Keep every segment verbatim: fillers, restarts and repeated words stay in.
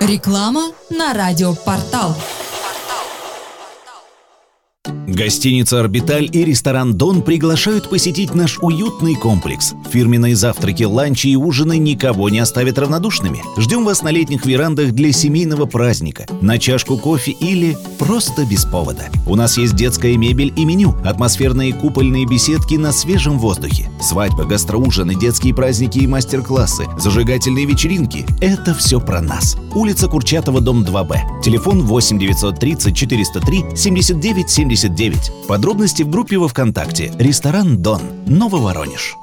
Реклама на радиопортал. Гостиница «Орбиталь» и ресторан «Дон» приглашают посетить наш уютный комплекс. Фирменные завтраки, ланчи и ужины никого не оставят равнодушными. Ждем вас на летних верандах для семейного праздника, на чашку кофе или просто без повода. У нас есть детская мебель и меню, атмосферные купольные беседки на свежем воздухе, свадьбы, гастроужины, детские праздники и мастер-классы, зажигательные вечеринки – это все про нас. Улица Курчатова, дом два Б. Телефон восемь девятьсот тридцать четыреста три семьдесят девять семьдесят девять. Подробности в группе во ВКонтакте. Ресторан «Дон», Нововоронеж.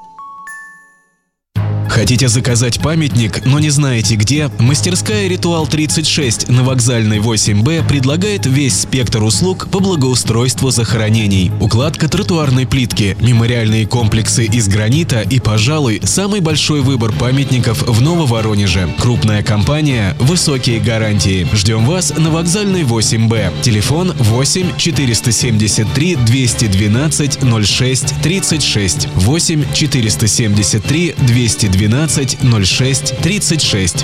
Хотите заказать памятник, но не знаете где? Мастерская «Ритуал тридцать шесть» на Вокзальной восемь Б предлагает весь спектр услуг по благоустройству захоронений. Укладка тротуарной плитки, мемориальные комплексы из гранита и, пожалуй, самый большой выбор памятников в Нововоронеже. Крупная компания, высокие гарантии. Ждем вас на Вокзальной восемь Б. Телефон восемь четыреста семьдесят три двести двенадцать ноль шесть тридцать шесть. восемь четыреста семьдесят три двести двенадцать ноль шесть тридцать шесть.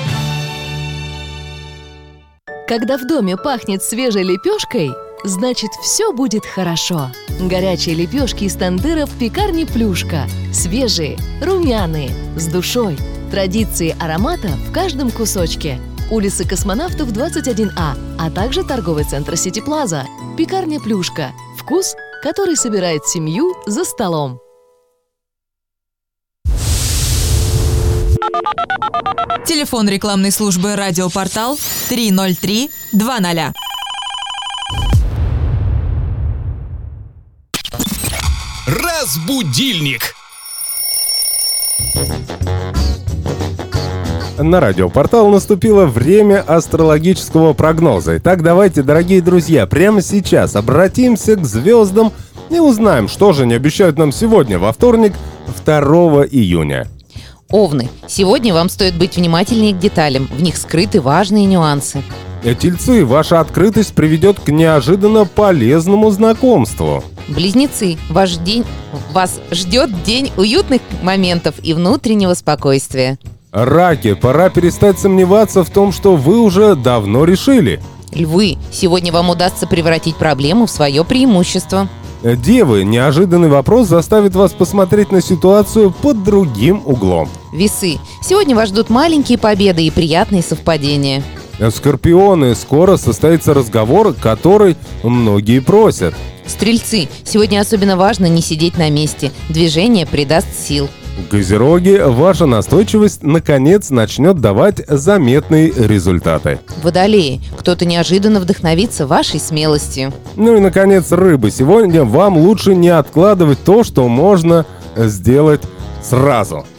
Когда в доме пахнет свежей лепешкой, значит, все будет хорошо. Горячие лепешки из тандыра в пекарне «Плюшка». Свежие, румяные, с душой. Традиции аромата в каждом кусочке. Улица Космонавтов, двадцать один А, а также торговый центр «Сити Плаза». Пекарня «Плюшка». Вкус, который собирает семью за столом. Телефон рекламной службы «Радиопортал» три ноль три два ноль. Разбудильник. На радиопортал наступило время астрологического прогноза. Итак, давайте, дорогие друзья, прямо сейчас обратимся к звездам и узнаем, что же они обещают нам сегодня, во вторник, второго июня. Овны, сегодня вам стоит быть внимательнее к деталям, в них скрыты важные нюансы. Тельцы, ваша открытость приведет к неожиданно полезному знакомству. Близнецы, ваш день, вас ждет день уютных моментов и внутреннего спокойствия. Раки, пора перестать сомневаться в том, что вы уже давно решили. Львы, сегодня вам удастся превратить проблему в свое преимущество. Девы, неожиданный вопрос заставит вас посмотреть на ситуацию под другим углом. Весы, сегодня вас ждут маленькие победы и приятные совпадения. Скорпионы, скоро состоится разговор, который многие просят. Стрельцы, сегодня особенно важно не сидеть на месте, движение придаст сил. Козероги, ваша настойчивость наконец начнет давать заметные результаты. Водолеи, кто-то неожиданно вдохновится вашей смелостью. Ну и, наконец, рыбы. Сегодня вам лучше не откладывать то, что можно сделать сразу.